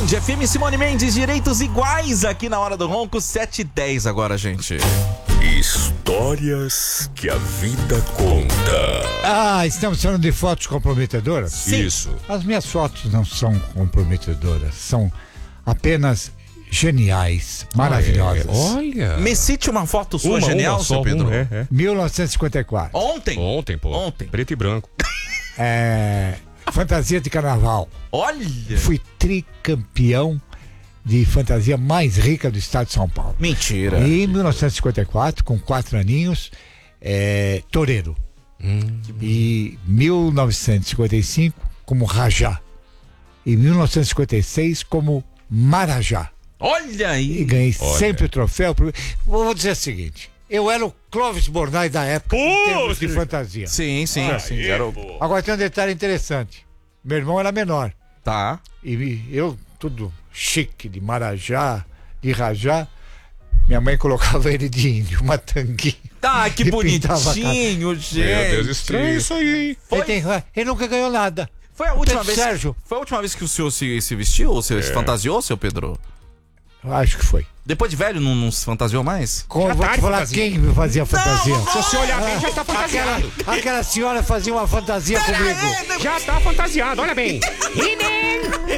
Band FM, Simone Mendes, direitos iguais aqui na Hora do Ronco, 7h10 agora, gente. Histórias que a vida conta. Estamos falando de fotos comprometedoras? Sim. Isso. As minhas fotos não são comprometedoras, são apenas geniais, maravilhosas. Olha. Me cite uma foto sua genial, seu Pedro. 1954. Ontem, pô. Ontem. Preto e branco. Fantasia de carnaval. Olha. Fui tricampeão de fantasia mais rica do estado de São Paulo. Mentira. E em 1954, com 4 aninhos, toureiro. E 1955 como rajá. E 1956 como marajá. Olha aí. E ganhei sempre o troféu. Vou dizer o seguinte: eu era o Clóvis Bornai da época em termos de fantasia. Sim. Agora tem um detalhe interessante. Meu irmão era menor. Tá. E eu, tudo chique, de marajá, de rajá. Minha mãe colocava ele de índio, uma tanguinha. Tá, que E pintava a bonitinho, gente. Meu Deus, estranho isso aí. Ele nunca ganhou nada. Foi a última Pedro vez. Sérgio. Foi a última vez que o senhor se vestiu ou se fantasiou, seu Pedro? Acho que foi. Depois de velho, não se fantasiou mais? Vou te falar fantasia. quem me fazia fantasia. Se você olhar bem, já tá fantasiado. Aquela senhora fazia uma fantasia comigo. Já tá fantasiado, olha bem.